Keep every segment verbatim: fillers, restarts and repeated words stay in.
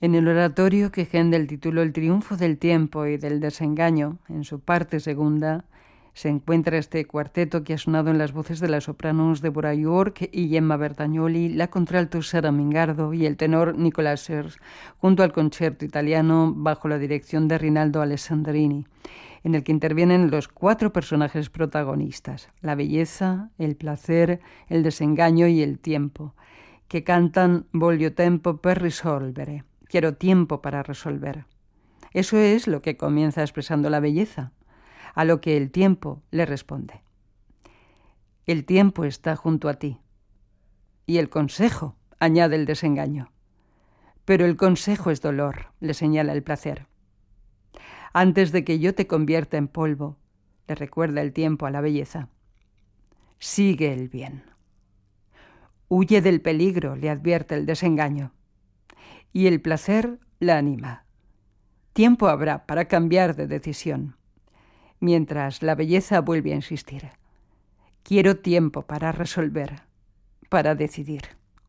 En el oratorio que Händel tituló El triunfo del tiempo y del desengaño, en su parte segunda, se encuentra este cuarteto que ha sonado en las voces de las sopranos Deborah York y Gemma Bertagnoli, la contralto Sara Mingardo y el tenor Nicolas Sers, junto al concierto italiano bajo la dirección de Rinaldo Alessandrini, en el que intervienen los cuatro personajes protagonistas, la belleza, el placer, el desengaño y el tiempo, que cantan Voglio tempo per risolvere, quiero tiempo para resolver. Eso es lo que comienza expresando la belleza, a lo que el tiempo le responde. El tiempo está junto a ti. Y el consejo, añade el desengaño. Pero el consejo es dolor, le señala el placer. Antes de que yo te convierta en polvo, le recuerda el tiempo a la belleza. Sigue el bien. Huye del peligro, le advierte el desengaño. Y el placer la anima. Tiempo habrá para cambiar de decisión. Mientras la belleza vuelve a insistir. Quiero tiempo para resolver, para decidir.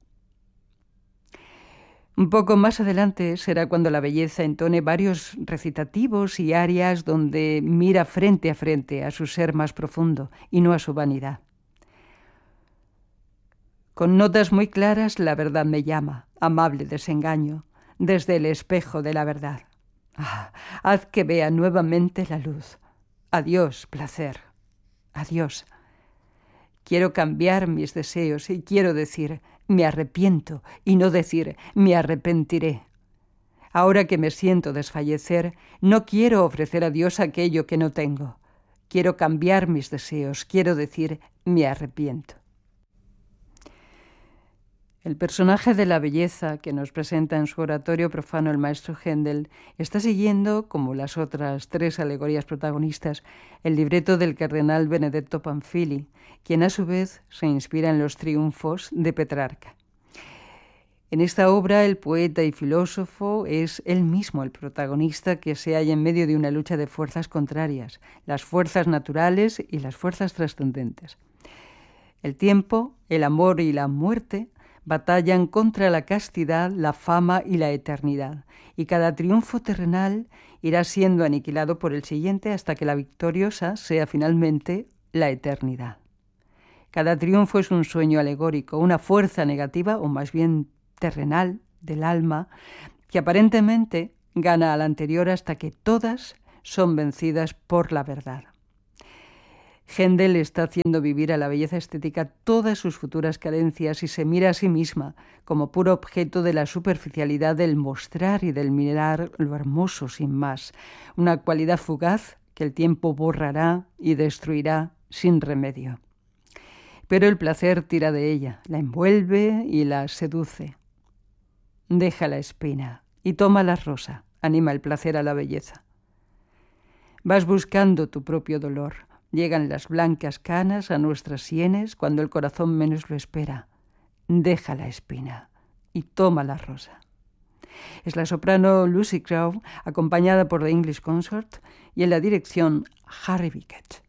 Un poco más adelante será cuando la belleza entone varios recitativos y arias donde mira frente a frente a su ser más profundo y no a su vanidad. Con notas muy claras la verdad me llama, amable desengaño, desde el espejo de la verdad. Ah, haz que vea nuevamente la luz. Adiós, placer. Adiós. Quiero cambiar mis deseos y quiero decir, me arrepiento, y no decir, me arrepentiré. Ahora que me siento desfallecer, no quiero ofrecer a Dios aquello que no tengo. Quiero cambiar mis deseos, quiero decir, me arrepiento. El personaje de la belleza que nos presenta en su oratorio profano el maestro Händel está siguiendo, como las otras tres alegorías protagonistas, el libreto del cardenal Benedetto Pamphili, quien a su vez se inspira en los triunfos de Petrarca. En esta obra el poeta y filósofo es él mismo el protagonista que se halla en medio de una lucha de fuerzas contrarias, las fuerzas naturales y las fuerzas trascendentes. El tiempo, el amor y la muerte batallan contra la castidad, la fama y la eternidad, y cada triunfo terrenal irá siendo aniquilado por el siguiente hasta que la victoriosa sea finalmente la eternidad. Cada triunfo es un sueño alegórico, una fuerza negativa, o más bien terrenal, del alma, que aparentemente gana al anterior hasta que todas son vencidas por la verdad. Händel está haciendo vivir a la belleza estética todas sus futuras carencias y se mira a sí misma como puro objeto de la superficialidad del mostrar y del mirar lo hermoso sin más, una cualidad fugaz que el tiempo borrará y destruirá sin remedio. Pero el placer tira de ella, la envuelve y la seduce. Deja la espina y toma la rosa, anima el placer a la belleza. Vas buscando tu propio dolor. Llegan las blancas canas a nuestras sienes cuando el corazón menos lo espera. Deja la espina y toma la rosa. Es la soprano Lucy Crowe, acompañada por The English Consort, y en la dirección Harry Bickett.